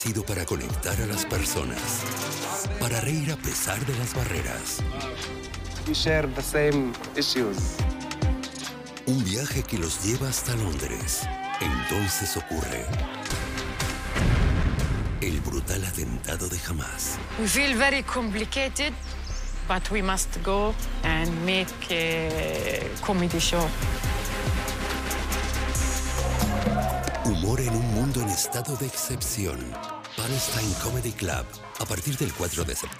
Sido para conectar a las personas, para reír a pesar de las barreras. We share the same issues. Un viaje que los lleva hasta Londres. Entonces ocurre el brutal atentado de Hamas. We feel very complicated, but we must go and make a comedy show. Humor en un mundo en estado de excepción. Palestine Comedy Club, a partir del 4 de septiembre.